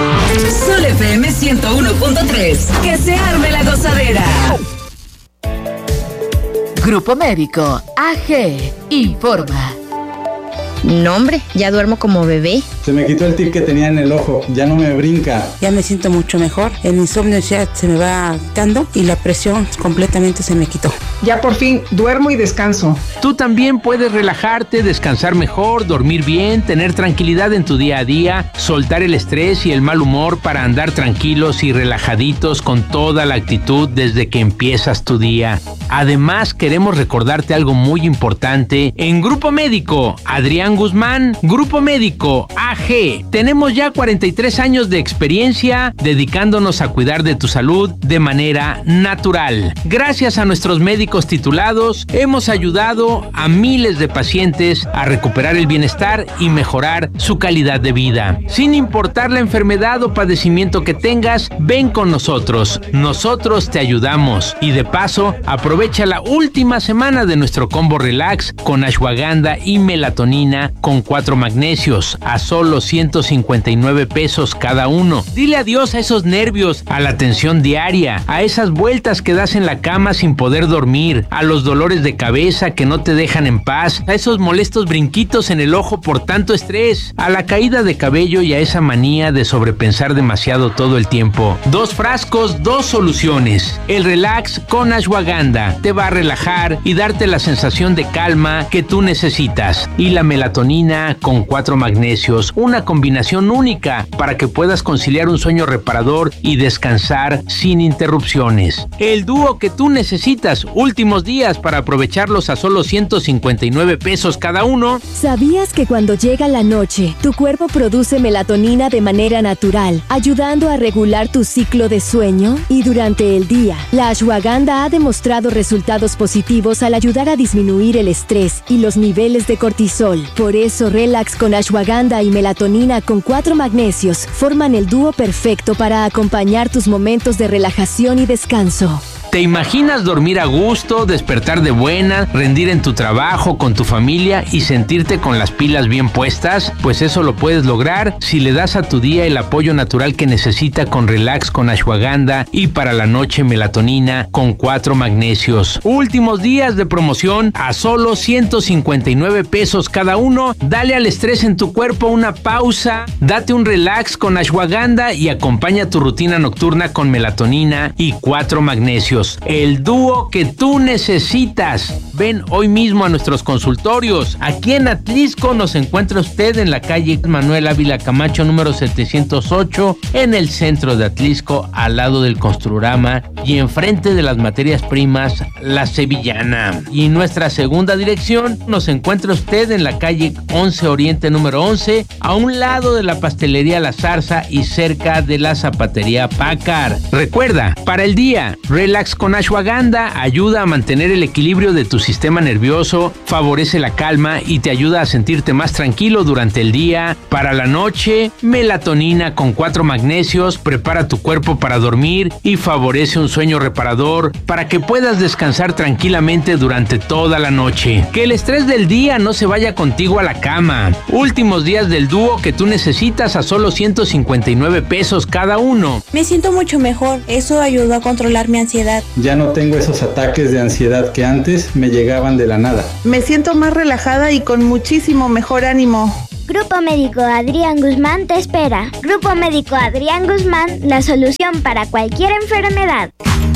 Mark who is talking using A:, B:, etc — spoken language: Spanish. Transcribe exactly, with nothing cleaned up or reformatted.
A: Sol F M ciento uno punto tres. Que se arme la gozadera.
B: Grupo Médico A G informa.
C: No, hombre, ya duermo como bebé.
D: Se me quitó el tic que tenía en el ojo, ya no me brinca.
E: Ya me siento mucho mejor, el insomnio ya se me va quitando y la presión completamente se me quitó.
F: Ya por fin duermo y descanso.
G: Tú también puedes relajarte, descansar mejor, dormir bien, tener tranquilidad en tu día a día, soltar el estrés y el mal humor para andar tranquilos y relajaditos con toda la actitud desde que empiezas tu día. Además, queremos recordarte algo muy importante. En Grupo Médico Adrián Guzmán, Grupo Médico A G, tenemos ya cuarenta y tres años de experiencia dedicándonos a cuidar de tu salud de manera natural. Gracias a nuestros médicos titulados, hemos ayudado a miles de pacientes a recuperar el bienestar y mejorar su calidad de vida. Sin importar la enfermedad o padecimiento que tengas, ven con nosotros. Nosotros te ayudamos. Y de paso, aprovecha la última semana de nuestro combo relax con ashwagandha y melatonina con cuatro magnesios a solo ciento cincuenta y nueve pesos cada uno. Dile adiós a esos nervios, a la tensión diaria, a esas vueltas que das en la cama sin poder dormir, a los dolores de cabeza que no te dejan en paz, a esos molestos brinquitos en el ojo por tanto estrés, a la caída de cabello y a esa manía de sobrepensar demasiado todo el tiempo. Dos frascos, dos soluciones. El relax con ashwagandha te va a relajar y darte la sensación de calma que tú necesitas. Y la melatonina con cuatro magnesios, una combinación única para que puedas conciliar un sueño reparador y descansar sin interrupciones. El dúo que tú necesitas, últimos días para aprovecharlos a solo ciento cincuenta y nueve pesos cada uno.
H: ¿Sabías que cuando llega la noche, tu cuerpo produce melatonina de manera natural, ayudando a regular tu ciclo de sueño? Y durante el día, la ashwagandha ha demostrado resultados positivos al ayudar a disminuir el estrés y los niveles de cortisol. Por eso, relax con ashwagandha y melatonina con cuatro magnesios forman el dúo perfecto para acompañar tus momentos de relajación y descanso.
G: ¿Te imaginas dormir a gusto, despertar de buena, rendir en tu trabajo, con tu familia y sentirte con las pilas bien puestas? Pues eso lo puedes lograr si le das a tu día el apoyo natural que necesita con relax con ashwagandha y para la noche melatonina con cuatro magnesios. Últimos días de promoción a solo ciento cincuenta y nueve pesos cada uno. Dale al estrés en tu cuerpo una pausa, date un relax con ashwagandha y acompaña tu rutina nocturna con melatonina y cuatro magnesios. El dúo que tú necesitas. Ven hoy mismo a nuestros consultorios. Aquí en Atlisco nos encuentra usted en la calle Manuel Ávila Camacho número setecientos ocho, en el centro de Atlisco, al lado del Construrama y enfrente de las materias primas La Sevillana. Y nuestra segunda dirección nos encuentra usted en la calle once Oriente número once, a un lado de la pastelería La Zarza y cerca de la zapatería Pácar. Recuerda, para el día, relax con ashwagandha ayuda a mantener el equilibrio de tu sistema nervioso, favorece la calma y te ayuda a sentirte más tranquilo durante el día. Para la noche, melatonina con cuatro magnesios prepara tu cuerpo para dormir y favorece un sueño reparador para que puedas descansar tranquilamente durante toda la noche. Que el estrés del día no se vaya contigo a la cama. Últimos días del dúo que tú necesitas a solo ciento cincuenta y nueve pesos cada uno.
I: Me siento mucho mejor, eso ayudó a controlar mi ansiedad.
D: Ya no tengo esos ataques de ansiedad que antes me llegaban de la nada.
F: Me siento más relajada y con muchísimo mejor ánimo.
J: Grupo Médico Adrián Guzmán te espera. Grupo Médico Adrián Guzmán, la solución para cualquier enfermedad.